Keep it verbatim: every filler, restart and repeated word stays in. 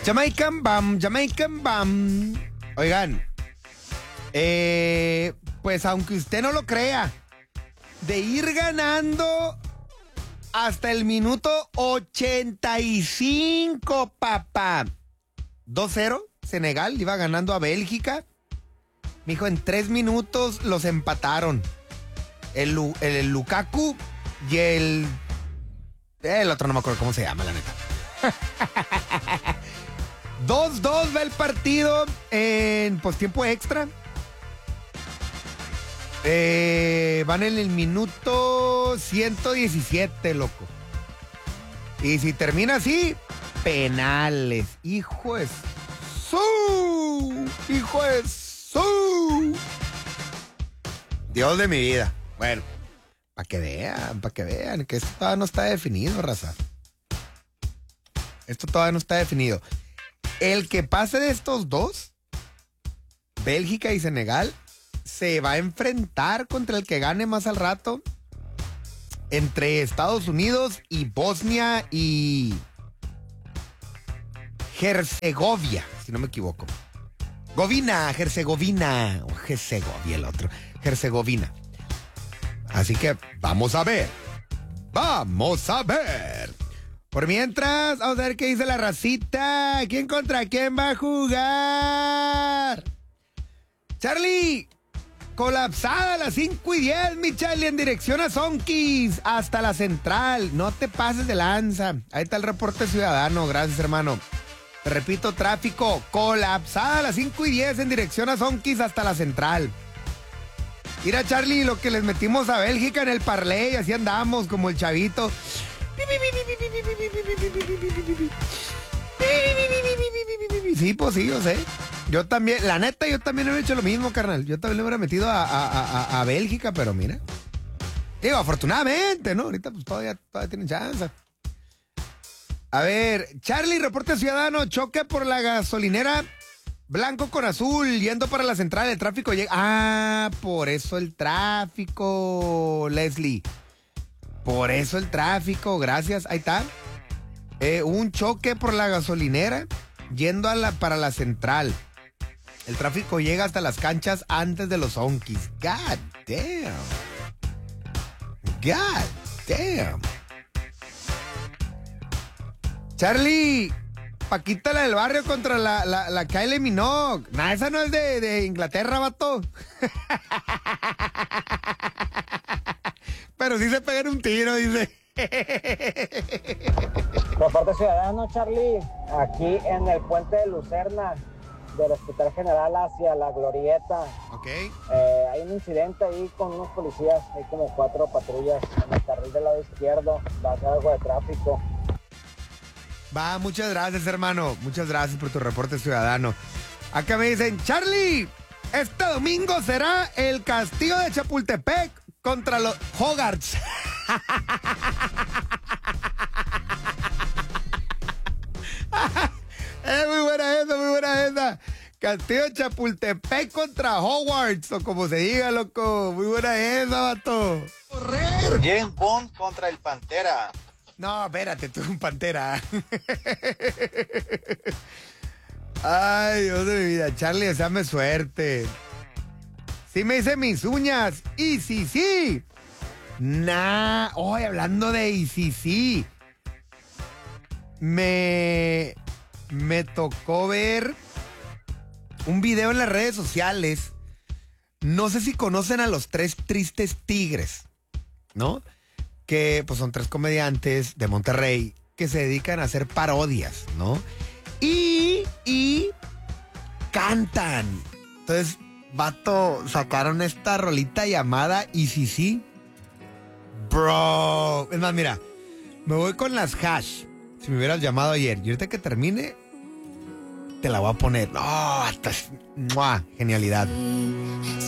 Jamaican Bam, Jamaican Bam. Oigan, eh, pues aunque usted no lo crea, de ir ganando hasta el minuto ochenta y cinco, papá. dos cero, Senegal iba ganando a Bélgica. Mijo, en tres minutos los empataron. El, el, el Lukaku y el... El otro no me acuerdo cómo se llama, la neta. dos dos va el partido en postiempo extra. Eh, van en el minuto ciento diecisiete, loco. Y si termina así, penales. Hijo es su. Hijo es su. Dios de mi vida. Bueno, para que vean, para que vean que esto todavía no está definido, raza. Esto todavía no está definido. El que pase de estos dos, Bélgica y Senegal, se va a enfrentar contra el que gane más al rato entre Estados Unidos y Bosnia y Herzegovina, si no me equivoco. Govina, Herzegovina, o Herzegovina el otro, Herzegovina. Así que vamos a ver, vamos a ver. Por mientras, vamos a ver qué dice la racita. ¿Quién contra quién va a jugar? Charlie, colapsada a las cinco y diez, mi Charlie, en dirección a Sonquis, hasta la central. No te pases de lanza. Ahí está el reporte ciudadano. Gracias, hermano. Te repito, tráfico colapsada a las cinco y diez en dirección a Sonquis hasta la central. Mira, Charlie, lo que les metimos a Bélgica en el parlay, así andamos, como el chavito. Sí, pues sí, yo sé. Yo también, la neta, yo también he hecho lo mismo, carnal. Yo también le hubiera metido a, a, a, a Bélgica, pero mira. Digo, afortunadamente, ¿no? Ahorita pues todavía, todavía tienen chance. A ver, Charlie, reporte ciudadano, choque por la gasolinera blanco con azul, yendo para la central, el tráfico llega. Ah, por eso el tráfico, Leslie. Por eso el tráfico, gracias, ahí está. Eh, un choque por la gasolinera, yendo a la, para la central. El tráfico llega hasta las canchas antes de los Onkis. God damn. God damn. Charlie, Paquita la del barrio contra la, la, la Kylie Minogue. Nah, esa no es de, de Inglaterra, vato. Pero sí se pegan un tiro, dice. Reporte ciudadano, Charlie. Aquí en el puente de Lucerna, del Hospital General hacia la Glorieta. Ok. Eh, hay un incidente ahí con unos policías. Hay como cuatro patrullas en el carril del lado izquierdo. Va a ser algo de tráfico. Va, muchas gracias, hermano. Muchas gracias por tu reporte ciudadano. Acá me dicen, Charlie, este domingo será el Castillo de Chapultepec contra los Hogarts. Es muy buena esa, muy buena esa. Castillo de Chapultepec contra Hogwarts, o como se diga, loco. Muy buena esa, vato. ¡Correr! James Bond contra el Pantera. No, espérate, tú un Pantera. Ay, Dios de mi vida. Charlie, deseame suerte. Sí me hice mis uñas. Y sí, sí. Nah. Hoy hablando de y sí, sí. Me... Me tocó ver un video en las redes sociales. No sé si conocen a los Tres Tristes Tigres, ¿no? Que pues son tres comediantes de Monterrey que se dedican a hacer parodias, ¿no? Y, y cantan. Entonces, vato, sacaron esta rolita llamada Y sí, sí. Bro. Es más, mira, me voy con las hash. Si me hubieras llamado ayer. Y ahorita que termine, te la voy a poner. No, hasta... ¡Mua! Genialidad.